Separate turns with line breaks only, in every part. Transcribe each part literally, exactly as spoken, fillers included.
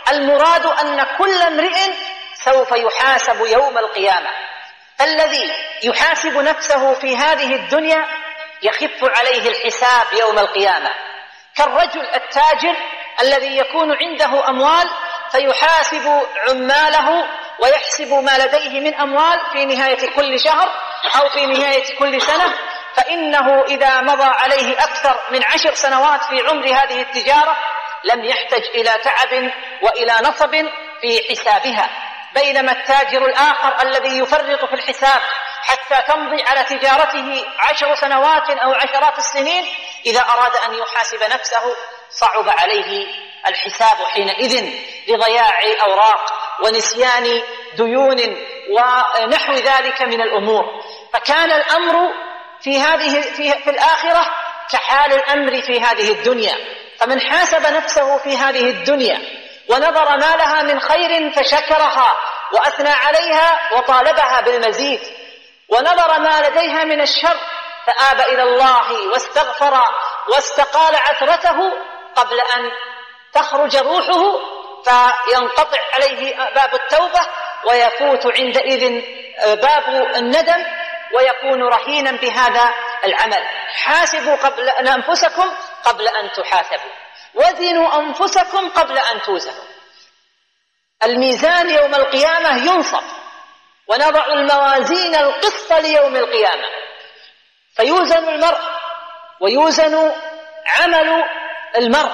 المراد أن كل امرئ سوف يحاسب يوم القيامة. الذي يحاسب نفسه في هذه الدنيا يخف عليه الحساب يوم القيامة، كالرجل التاجر الذي يكون عنده أموال فيحاسب عماله ويحسب ما لديه من أموال في نهاية كل شهر أو في نهاية كل سنة، فإنه إذا مضى عليه أكثر من عشر سنوات في عمر هذه التجارة لم يحتج إلى تعب وإلى نصب في حسابها، بينما التاجر الآخر الذي يفرط في الحساب حتى تمضي على تجارته عشر سنوات أو عشرات السنين إذا أراد أن يحاسب نفسه صعب عليه الحساب حينئذ لضياع أوراق ونسيان ديون ونحو ذلك من الأمور. فكان الأمر في هذه في, في الآخرة كحال الأمر في هذه الدنيا. فمن حاسب نفسه في هذه الدنيا ونظر ما لها من خير فشكرها وأثنى عليها وطالبها بالمزيد، ونظر ما لديها من الشر فآب إلى الله واستغفر واستقال عثرته قبل أن تخرج روحه فينقطع عليه باب التوبة ويفوت عندئذ باب الندم ويكون رهينا بهذا العمل. حاسبوا قبل أن أنفسكم قبل أن تحاسبوا، وزنوا أنفسكم قبل أن توزنوا. الميزان يوم القيامة ينصب، ونضع الموازين القسط ليوم القيامة، فيوزن المرء ويوزن عمل المرء.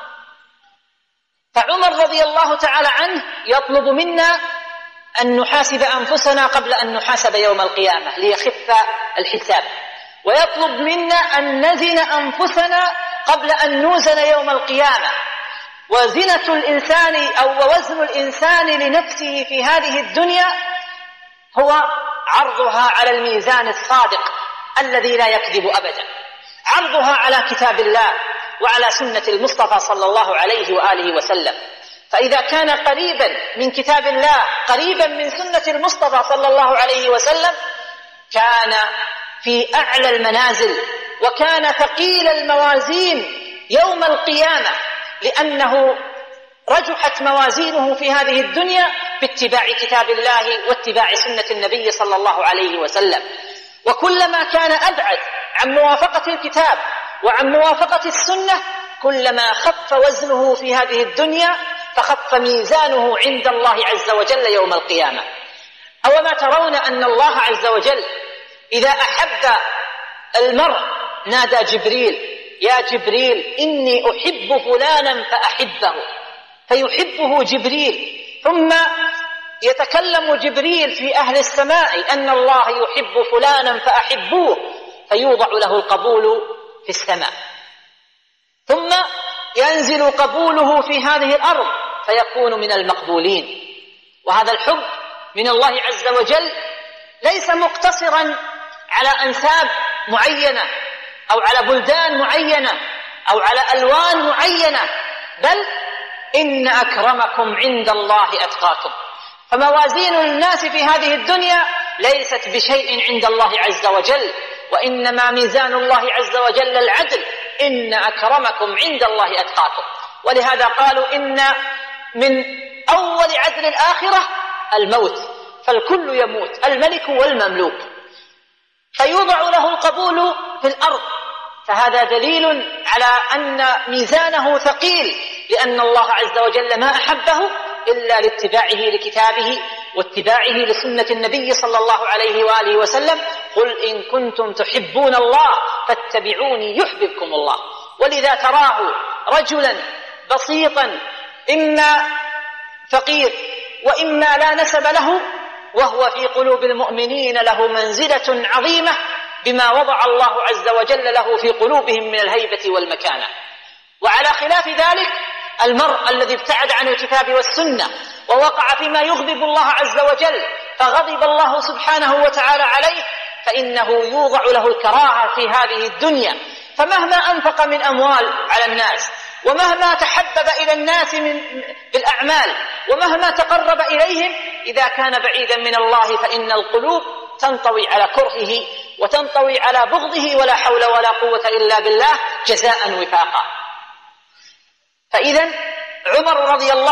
فعمر رضي الله تعالى عنه يطلب منا أن نحاسب أنفسنا قبل أن نحاسب يوم القيامة ليخف الحساب، ويطلب منا أن نزن أنفسنا قبل أن نوزن يوم القيامة. وزنة الإنسان أو وزن الإنسان لنفسه في هذه الدنيا هو عرضها على الميزان الصادق الذي لا يكذب أبدا، عرضها على كتاب الله وعلى سنة المصطفى صلى الله عليه وآله وسلم. فإذا كان قريبا من كتاب الله قريبا من سنة المصطفى صلى الله عليه وسلم كان في أعلى المنازل وكان ثقيل الموازين يوم القيامة، لأنه رجحت موازينه في هذه الدنيا باتباع كتاب الله واتباع سنة النبي صلى الله عليه وسلم. وكلما كان أبعد عن موافقة الكتاب وعن موافقة السنة كلما خف وزنه في هذه الدنيا فخف ميزانه عند الله عز وجل يوم القيامة. أوما ترون أن الله عز وجل إذا أحب المرء نادى جبريل: يا جبريل إني أحب فلانا فأحبه، فيحبه جبريل، ثم يتكلم جبريل في أهل السماء أن الله يحب فلانا فأحبوه، فيوضع له القبول في السماء، ثم ينزل قبوله في هذه الأرض فيكون من المقبولين. وهذا الحب من الله عز وجل ليس مقتصرا على أنساب معينة أو على بلدان معينة أو على ألوان معينة، بل إن أكرمكم عند الله أتقاكم. فموازين الناس في هذه الدنيا ليست بشيء عند الله عز وجل، وإنما ميزان الله عز وجل العدل: إن أكرمكم عند الله أتقاكم. ولهذا قالوا إن من أول عدل الآخرة الموت، فالكل يموت، الملك والمملوك، فيوضع له القبول في الأرض. فهذا دليل على أن ميزانه ثقيل، لأن الله عز وجل ما أحبه إلا لاتباعه لكتابه واتباعه لسنة النبي صلى الله عليه وآله وسلم: قل إن كنتم تحبون الله فاتبعوني يحببكم الله. ولذا تراه رجلا بسيطا إما فقير وإما لا نسب له، وهو في قلوب المؤمنين له منزلة عظيمة بما وضع الله عز وجل له في قلوبهم من الهيبة والمكانة. وعلى خلاف ذلك المرء الذي ابتعد عن الكتاب والسنة ووقع فيما يغضب الله عز وجل فغضب الله سبحانه وتعالى عليه، فإنه يوضع له الكراهة في هذه الدنيا، فمهما أنفق من أموال على الناس ومهما تحبب إلى الناس من بالأعمال ومهما تقرب إليهم، إذا كان بعيدا من الله فإن القلوب تنطوي على كرهه وتنطوي على بغضه، ولا حول ولا قوة إلا بالله، جزاء وفاقا. فإذا عمر رضي الله